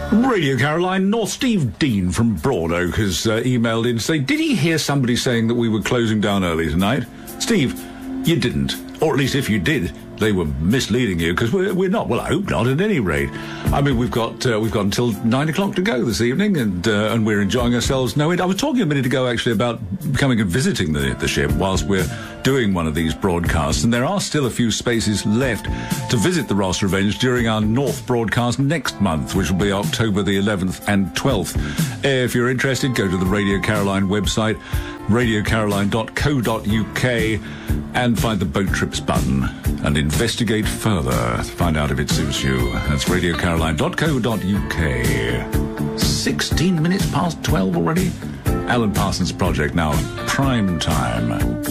Radio Caroline North. Steve Dean from Broadoak has emailed in to say, did he hear somebody saying that we were closing down early tonight? Steve, you didn't. Or at least if you did, they were misleading you, because we're not. Well, I hope not, at any rate. I mean, we've got until 9 o'clock to go this evening, and we're enjoying ourselves. No, I was talking a minute ago, actually, about coming and visiting the ship whilst we're doing one of these broadcasts, and there are still a few spaces left to visit the Ross Revenge during our North broadcast next month, which will be October the 11th and 12th. If you're interested, go to the Radio Caroline website, radiocaroline.co.uk, and find the boat trips button and investigate further to find out if it suits you. That's radiocaroline.co.uk. 16 minutes past 12 already. Alan Parsons Project now, prime time.